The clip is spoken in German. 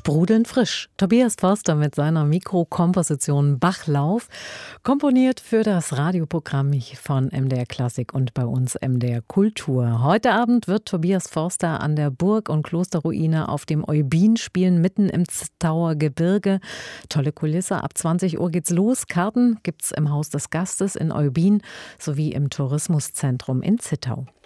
sprudelnd frisch. Tobias Forster mit seiner Mikrokomposition Bachlauf, komponiert für das Radioprogramm von MDR Klassik und bei uns MDR Kultur. Heute Abend wird Tobias Forster an der Burg- und Klosterruine auf dem Eubin spielen, mitten im Zittauer Gebirge. Tolle Kulisse, ab 20 Uhr geht's los. Karten gibt's im Haus des Gastes in Eubin sowie im Tourismuszentrum in Zittau.